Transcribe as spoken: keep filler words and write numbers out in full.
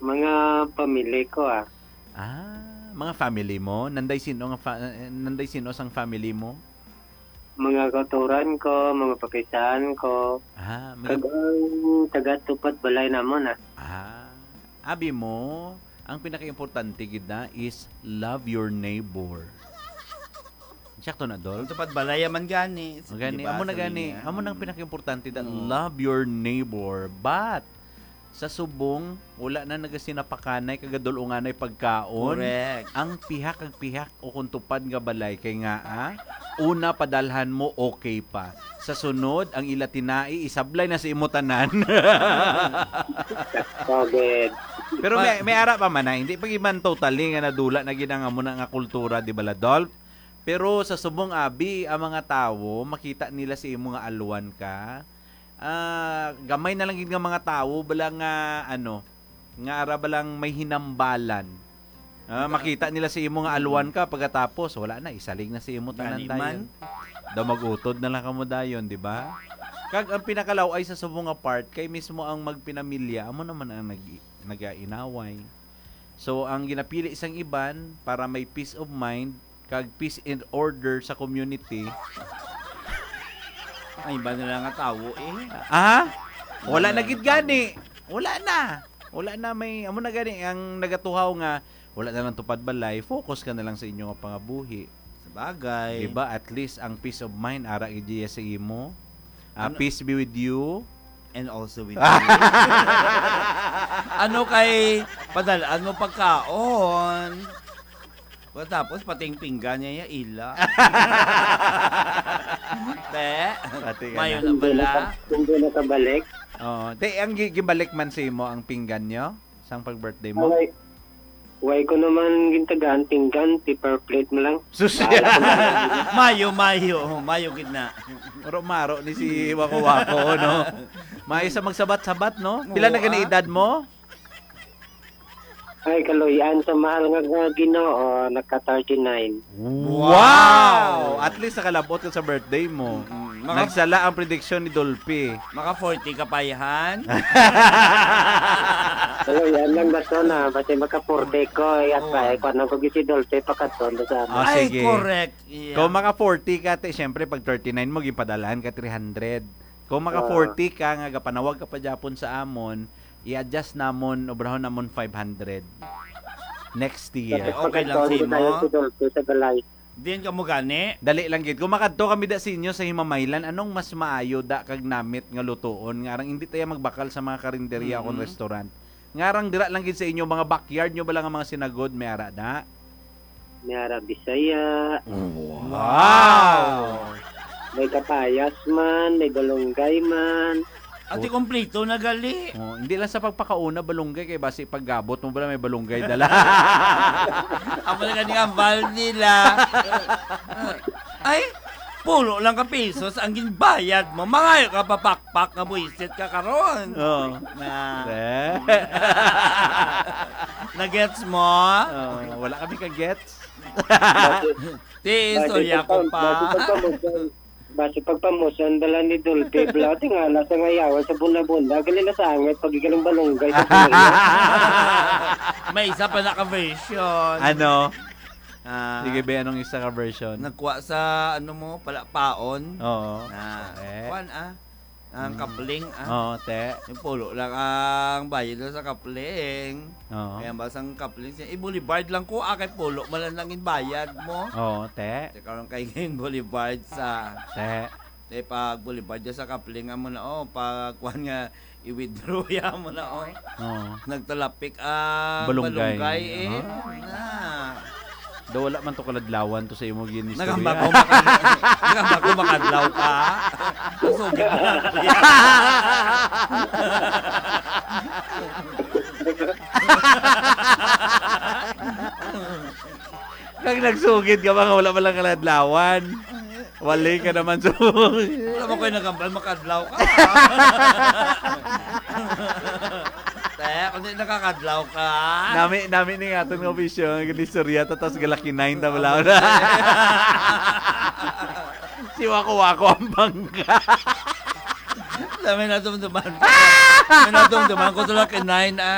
Mga pamilya ko ah. Ah, mga family mo? Nanday sino nga fa- eh, nanday sino sang family mo? Mga kauturan ko, mga pakisahan ko. Ah, mga Kagang taga-tupad balay namon ah. ah, abi mo, ang pinaka-importante gid na is love your neighbor. Sakto na dol. Ang tupad balaya man gani. O gani, Diba, amo na sabi gani. niya? Amo nang pinaka-importante that Mm. love your neighbor. But sa subong wala na nagasinapakanay kagadol unganay pagkaon. Correct. Ang pihak ang pihak o kung tupad nga balay kay nga ah, una padalhan mo okay pa. Sa sunod ang ila tinai isablay na sa imo tanan. Kaged. Pero may may ara pa man na, hindi pa giman totally nga nadula na ginanga mo na nga kultura di bala Dolph. Pero sa subong abi ang mga tawo makita nila si imo nga alwan ka. Ah, gamay na lang gid nga mga tawo bala nga ano, nga ara balang may hinambalan. Ah, makita nila si imo nga alwan ka pagkatapos wala na isalig na si imo tanan Gani dayon. man. Daw magutod na lang kamo dayon, di ba? Kag ang pinakalaw ay sa subong nga part kay mismo ang magpinamilya amo naman ang nag nagainaway. So ang ginapili isang iban para may peace of mind kag peace and order sa community. Ay, iba na lang nga tawo eh. Ah? Wala na gid gani. Wala na. Wala na may amo na gani ang nagatuhaw nga wala na lang tupad balay, focus ka na lang sa inyo nga pangabuhi. Sabagay. Diba? At least ang peace of mind ara gid sa imo. Ah, Ano- peace be with you. And also with you. Ano kay padalaan mo pagkaon? Tapos pating pinggan niya ya ila. Te, Pati ka mayo na. na bala. Kung di nakabalik. Oh, te ang gi- gibalik man sa imo ang pinggan nyo sang pag-birthday mo. Away. Way ko naman gintagaan pinggan, paper plate mo lang. Sus. Mayo, mayo, mayo gid na. Maro maro ni si Wako Wako no. May sa magsabat-sabat no. Pila na Oo, gani ah. edad mo? Ay, kaloyan sa mahal nga nga Ginoo, naka thirty-nine. Wow! At least nakalabot ka sa birthday mo. Mm, Mga, Nagsala ang prediction ni Dolphy. mga forty kapayahan. Kaloyan lang ba to na, basta maka-forte ko, at Oo. pa, kung anong kagisidol, te, pakaton sa Ah, Ay, sige. correct. Yeah. Kung maka forty ka, te, syempre pag thirty-nine mo, gipadalahan ka three hundred. Kung maka forty ka, nga gapanawag ka pa Japon sa amon, i-adjust namon, obrahon namon five hundred. Next year. Okay lang si mo. Si Dolphy sa balay. Diyan ka mo gani. Dali lang gid. Kung makadto kami da sa inyo sa Himamaylan, anong mas maayo da kag namit nga lutuon? Ngarang hindi tayo magbakal sa mga karinderya Mm-hmm. o restaurant. Ngarang dira lang gid sa inyo mga backyard nyo ba lang ang mga sinagod may ara da? May Arab Bisaya, Wow! may kapayas man, may balunggay man. Ati kompleto na gali. Oh, hindi lang sa pagpakauna balunggay kay basi paggabot mo bala may balunggay dala. Amo na gani ang bal nila. Ay, pulo lang ka pesos ang ginbayad mo. Mangayo ka papakpak nga buisit ka karon. oh. Na, Eh. na-gets mo? Oh, wala kami ka gets. Ti, istorya ko pa. Basi pagpamusan dala ni Dolphy, bala tingala sa ngayawan sa bunda-bunda, gali na sa angit, pagigalang balunggay sa pumilya. May isa pa naka-version. Ano? Ah, Sige be anong isa ka version? nagkuha sa ano mo, pala, paon. Oo. Na, Eh. kuwan ah. Ang kapling ah. Oo, te. Yung pulo lang ang bayad doon sa kapling. Oo. Kaya basang kapling siya. Eh, boulevard lang ko. Ah, kay pulo malangin bayad mo. Oo, te. Kasi karoon kay ngayon boulevard sa... Te. Te, pag boulevard dyan sa kapling mo na, oh, pag kuhan nga, i-withdraw ya mo na, oh. Oo. Nagtalapik ang Balunggay. balunggay, eh. Ah. Na. Do wala man to kaladlawan to sa imo gin Nagamba ko istorya. makadlaw. Nagamba ko makadlaw ka. Nasugit ko na. Kag nagsugid ka ba nga wala man lang kaladlawan. Wali ka naman sugid. Wala mo ko'y nagambal makadlaw ka. Te, kung di nakakadlaw ka. Nami nami ni aton nga official nga istorya ta tas galaki nine ta wala na. Si Wako Wako ang bangga. Dami na dumduman. May nadumduman ko tulad kay nine